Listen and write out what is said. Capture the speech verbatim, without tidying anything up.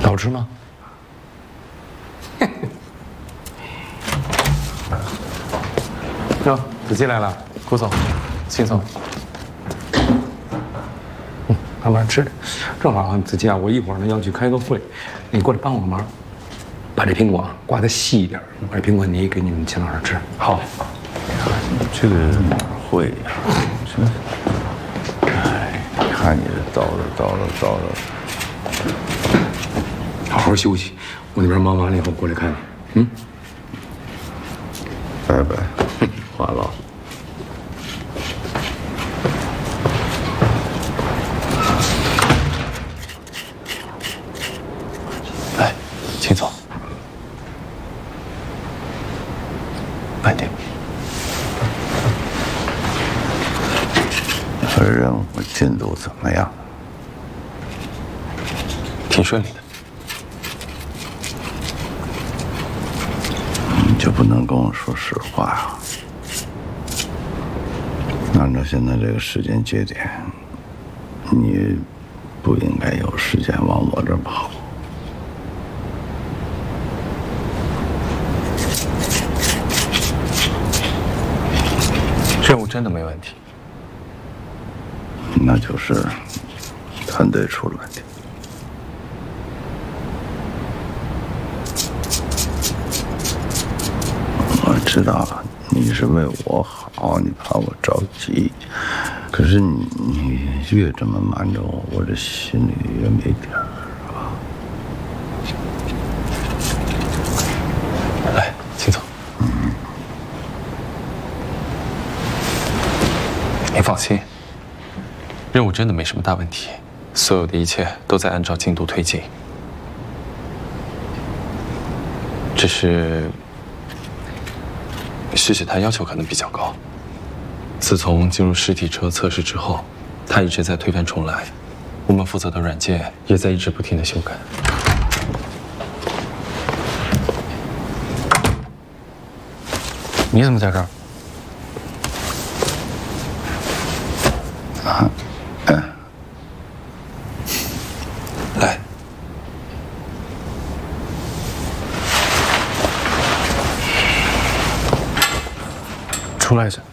好吃吗？哟，子琪来了，顾总，秦总。嗯，慢慢吃。正好，子琪啊，我一会儿呢要去开个会，你过来帮我个忙，把这苹果刮得细一点，把这苹果泥给你们秦老师吃。好。 这个会呀，真，哎，看你这叨叨叨叨叨叨。 好好休息，我那边忙完了以后过来看你。嗯。 拜拜，话痨。 哎，秦总，慢点。 你说任务进度怎么样？ 挺顺利的。 你就不能跟我说实话啊？按照现在这个时间节点，你不应该有时间往我这儿跑。 任务真的没问题。 那就是团队出了问题。我知道你是为我好，你怕我着急，可是你你越这么瞒着我，我这心里越没底儿啊。 哎，秦总，嗯，您放心。任务真的没什么大问题，所有的一切都在按照进度推进。只是，试试他要求可能比较高。自从进入实体车测试之后，他一直在推翻重来，我们负责的软件也在一直不停的修改。 你怎么在这儿？ 啊？嗯。 来。 出来一下。